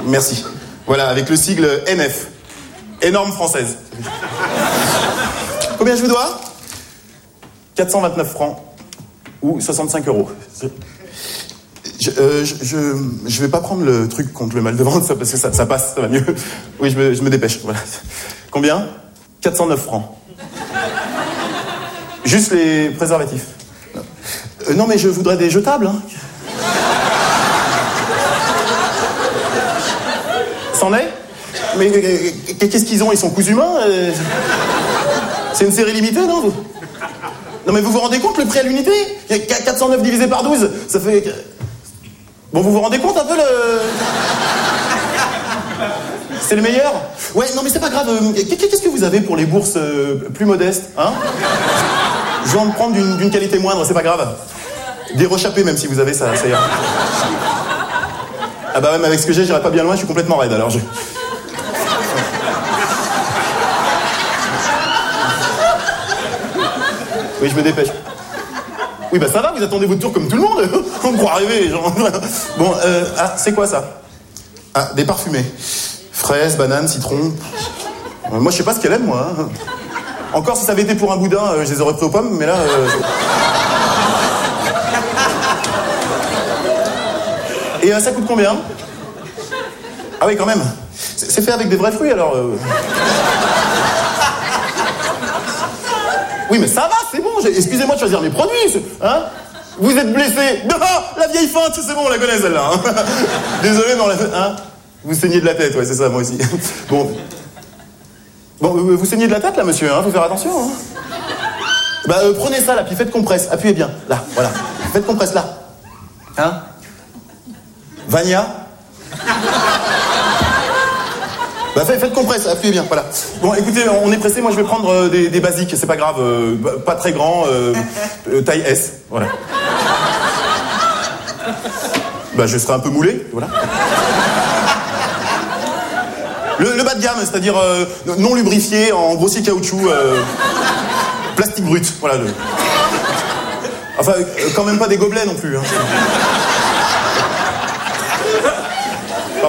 Merci. Voilà, avec le sigle NF. Énorme française. Combien je vous dois ? 429 francs. Ou 65 €. Je vais pas prendre le truc contre le mal de ventre, parce que ça passe, ça va mieux. Oui, je me dépêche. Voilà. Combien ? 409 francs. Juste les préservatifs. Non, mais je voudrais des jetables. Hein. C'en est ? Mais qu'est-ce qu'ils ont ? Ils sont cousus humains ? C'est une série limitée, non ? Non, mais vous vous rendez compte le prix à l'unité ? 409 divisé par 12, ça fait... Bon, vous vous rendez compte un peu le... C'est le meilleur ? Ouais, non, mais c'est pas grave. Qu'est-ce que vous avez pour les bourses plus modestes, hein ? Je vais en prendre d'une qualité moindre, c'est pas grave. Des rechappés, même si vous avez ça ira. Ah bah même avec ce que j'irai pas bien loin, je suis complètement raide, alors Oui, je me dépêche. Oui, bah ça va, vous attendez votre tour comme tout le monde. On me croit rêver, genre. Bon, c'est quoi ça ? Ah, des parfumés. Fraises, bananes, citron. Moi, je sais pas ce qu'elle aime, moi. Hein. Encore, si ça avait été pour un boudin, je les aurais pris aux pommes, mais là... Et ça coûte combien ? Ah oui, quand même. C'est fait avec des vrais fruits, alors... Oui, mais ça va, c'est bon. Excusez-moi de choisir mes produits. Hein ? Vous êtes blessé. Ah, la vieille feinte, c'est bon, on la connaît, celle-là. Hein. Désolé, mais on la... Hein ? Vous saignez de la tête, ouais, c'est ça, moi aussi. Bon, vous saignez de la tête, là, monsieur, hein ? Faut faire attention, hein. Bah, prenez ça, là, puis faites compresse. Appuyez bien, là, voilà. Faites compresse, là. Hein ? Vania ? Bah, faites compresse, appuyez bien, voilà. Bon, écoutez, on est pressé, moi je vais prendre des basiques, c'est pas grave, pas très grand, taille S, voilà. Bah, je serai un peu moulé, voilà. Le bas de gamme, c'est-à-dire non lubrifié, en grossier caoutchouc, plastique brut, voilà. Enfin, quand même pas des gobelets non plus, hein. Pardon ?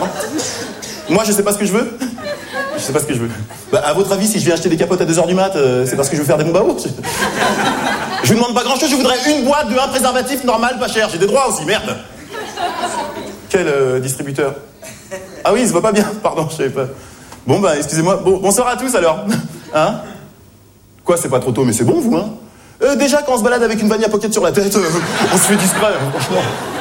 Moi, je sais pas ce que je veux. Je sais pas ce que je veux. Bah, à votre avis, si je viens acheter des capotes à 2h du mat, c'est parce que je veux faire des bombes à eau. Je vous demande pas grand-chose, je voudrais une boîte de un préservatif normal, pas cher. J'ai des droits aussi, merde. Quel distributeur ? Ah oui, il se voit pas bien, pardon, je savais pas. Bon, bah, excusez-moi. Bon, bonsoir à tous, alors. Hein ? Quoi, c'est pas trop tôt, mais c'est bon, vous, hein ? Déjà, quand on se balade avec une Vania Pocket sur la tête, on se fait discret, franchement.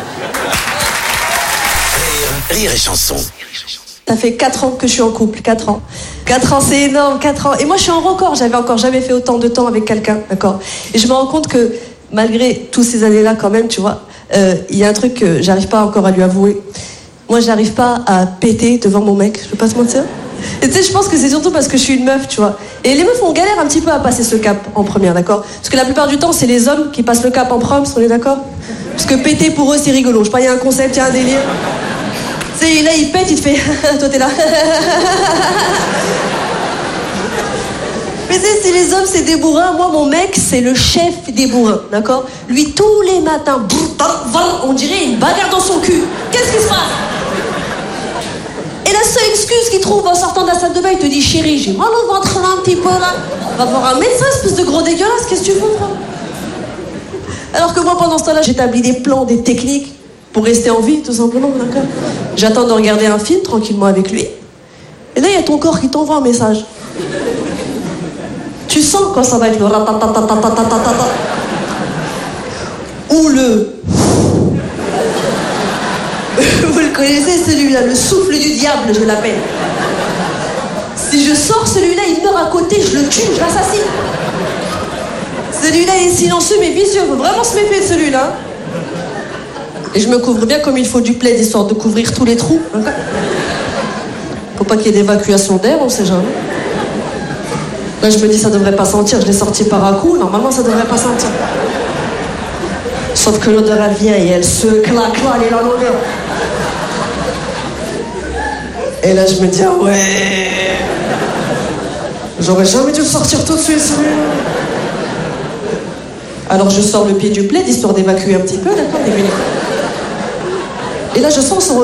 Rire et chanson. Ça fait 4 ans que je suis en couple, 4 ans. 4 ans, c'est énorme, 4 ans. Et moi, je suis en record, j'avais encore jamais fait autant de temps avec quelqu'un, d'accord ? Et je me rends compte que, malgré toutes ces années-là, quand même, tu vois, il y a un truc que j'arrive pas encore à lui avouer. Moi, j'arrive pas à péter devant mon mec, je peux pas se mentir. Et tu sais, je pense que c'est surtout parce que je suis une meuf, tu vois. Et les meufs, on galère un petit peu à passer ce cap en première, d'accord ? Parce que la plupart du temps, c'est les hommes qui passent le cap en proms, on est d'accord ? Parce que péter pour eux, c'est rigolo. Je sais pas, il y a un concept, il y a un délire. Tu sais, là, il pète, il te fait... Toi, t'es là. Mais tu sais, si les hommes, c'est des bourrins, moi, mon mec, c'est le chef des bourrins, d'accord ? Lui, tous les matins, on dirait une bagarre dans son cul. Qu'est-ce qui se passe ? Et la seule excuse qu'il trouve en sortant de la salle de bain, il te dit, chérie, j'ai mal au ventre là, un petit peu, là. Va voir un médecin, espèce de gros dégueulasse, qu'est-ce que tu fais, frère ? Alors que moi, pendant ce temps-là, j'établis des plans, des techniques, pour rester en vie, tout simplement, d'accord ? J'attends de regarder un film tranquillement avec lui. Et là, il y a ton corps qui t'envoie un message. Tu sens quand ça va être le ratatatatatatatata. Ou le... Vous le connaissez, celui-là, le souffle du diable, je l'appelle. Si je sors celui-là, il meurt à côté, je le tue, je l'assassine. Celui-là est silencieux mais vicieux, faut vraiment se méfier de celui-là. Et je me couvre bien comme il faut du plaid, histoire de couvrir tous les trous. Faut pas qu'il y ait d'évacuation d'air, on sait jamais. Là, je me dis, ça devrait pas sentir. Je l'ai sorti par un coup. Normalement, ça devrait pas sentir. Sauf que l'odeur, elle vient et elle se claque. Elle est là, l'odeur. Et là, je me dis, ah ouais. J'aurais jamais dû le sortir tout de suite, celui-là. Alors, je sors le pied du plaid, histoire d'évacuer un petit peu, d'accord ? Et là, je sens son